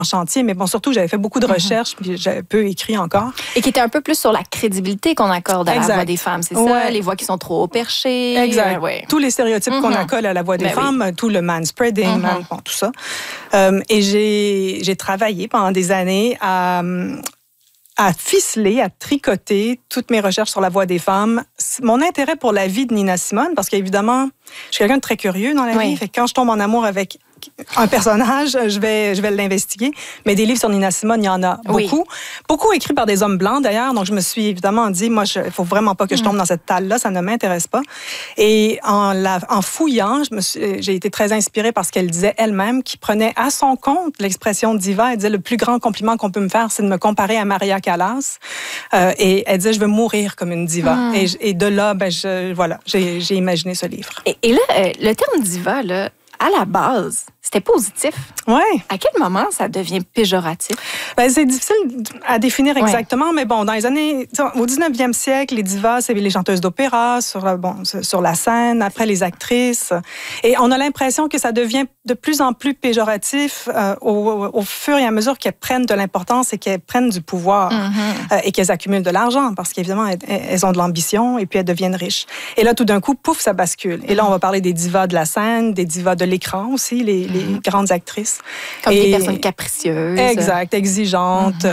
chantier, mais bon, surtout, j'avais fait beaucoup de recherches, puis j'avais peu écrit encore. Et qui était un peu plus sur la crédibilité qu'on accorde à la voix des femmes, c'est ça? Les voix qui sont trop perchées. Exact. Tous les stéréotypes qu'on accole à la voix des femmes, tout le manspreading, bon, tout ça. Et j'ai travaillé pendant des années à ficeler, à tricoter toutes mes recherches sur la voix des femmes. Mon intérêt pour la vie de Nina Simone, parce qu'évidemment, je suis quelqu'un de très curieux dans la vie, fait que quand je tombe en amour avec un personnage, je vais l'investiguer. Mais des livres sur Nina Simone, il y en a beaucoup. Beaucoup écrits par des hommes blancs, d'ailleurs. Donc, je me suis évidemment dit, moi, il faut vraiment pas que je tombe dans cette talle-là. Ça ne m'intéresse pas. Et en fouillant, j'ai été très inspirée par ce qu'elle disait elle-même, qui prenait à son compte l'expression diva. Elle disait, le plus grand compliment qu'on peut me faire, c'est de me comparer à Maria Callas. Et elle disait, je veux mourir comme une diva. Et de là, j'ai imaginé ce livre. Et là, le terme diva, là, à la base, c'était positif. Oui. À quel moment ça devient péjoratif? C'est difficile à définir exactement, mais bon, dans les années... Au 19e siècle, les divas, c'est les chanteuses d'opéra sur la scène, après les actrices. Et on a l'impression que ça devient de plus en plus péjoratif au fur et à mesure qu'elles prennent de l'importance et qu'elles prennent du pouvoir et qu'elles accumulent de l'argent, parce qu'évidemment, elles ont de l'ambition et puis elles deviennent riches. Et là, tout d'un coup, pouf, ça bascule. Et là, on va parler des divas de la scène, des divas de l'écran aussi, les grandes actrices. Comme des personnes capricieuses. Exact, exigeantes,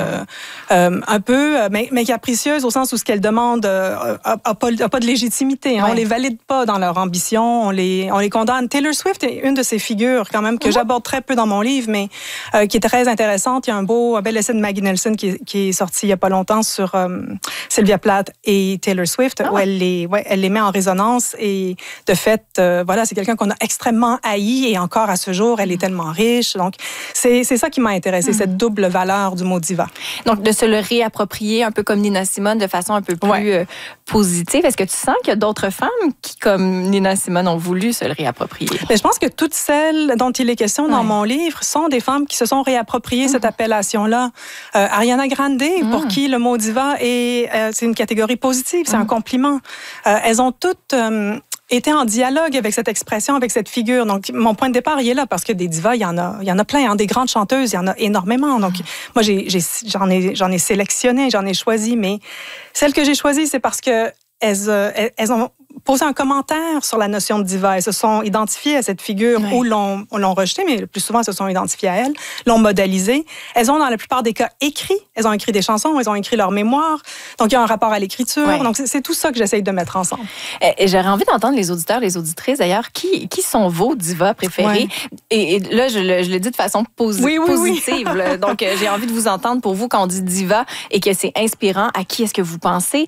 un peu, mais capricieuses au sens où ce qu'elles demandent n'a pas de légitimité. On les valide pas dans leur ambition, on les condamne. Taylor Swift est une de ces figures quand même que j'aborde très peu dans mon livre, mais qui est très intéressante. Il y a un bel essai de Maggie Nelson qui est sorti il y a pas longtemps sur Sylvia Plath et Taylor Swift, où elle les met en résonance. Et de fait, c'est quelqu'un qu'on a extrêmement haï et encore à ce jour, elle est tellement riche. Donc, c'est ça qui m'a intéressée, cette double valeur du mot diva. Donc, de se le réapproprier un peu comme Nina Simone de façon un peu plus positive. Est-ce que tu sens qu'il y a d'autres femmes qui, comme Nina Simone, ont voulu se le réapproprier? Mais je pense que toutes celles dont il est question dans mon livre sont des femmes qui se sont réappropriées cette appellation-là. Ariana Grande, pour qui le mot diva c'est une catégorie positive, c'est un compliment. Elles ont toutes... était en dialogue avec cette expression, avec cette figure. Donc, mon point de départ, il est là, parce que des divas, il y en a plein. Des grandes chanteuses, il y en a énormément. Donc, moi, j'en ai sélectionné, j'en ai choisi, mais celles que j'ai choisies, c'est parce que elles ont posé un commentaire sur la notion de diva. Elles se sont identifiées à cette figure ou l'ont rejetée, mais le plus souvent, elles se sont identifiées à elle, l'ont modélisée. Elles ont, dans la plupart des cas, elles ont écrit des chansons, elles ont écrit leurs mémoires. Donc, il y a un rapport à l'écriture. Donc, c'est tout ça que j'essaye de mettre ensemble. Et j'aurais envie d'entendre les auditeurs, les auditrices, d'ailleurs, qui sont vos divas préférées? Et là, je le dis de façon positive. Oui. Donc, j'ai envie de vous entendre pour vous quand on dit diva et que c'est inspirant. À qui est-ce que vous pensez?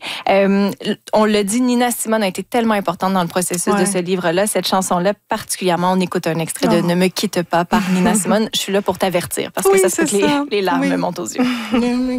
On l'a dit, Nina Simone a été tellement importante dans le processus de ce livre-là. Cette chanson-là, particulièrement, on écoute un extrait de Ne me quitte pas par Nina Simone. Je suis là pour t'avertir parce que ça se peut que les larmes me montent aux yeux.